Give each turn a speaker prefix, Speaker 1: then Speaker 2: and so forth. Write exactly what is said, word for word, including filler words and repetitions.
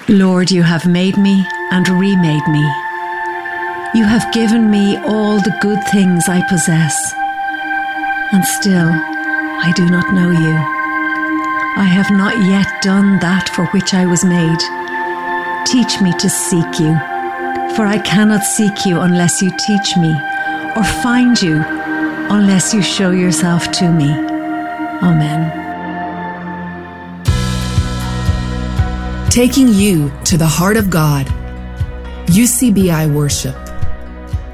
Speaker 1: Lord, you have made me and remade me. You have given me all the good things I possess, and still I do not know you. I have not yet done that for which I was made. Teach me to seek you, for I cannot seek you unless you teach me, or find you unless you show yourself to me. Amen.
Speaker 2: Taking you to the heart of God. U C B I Worship.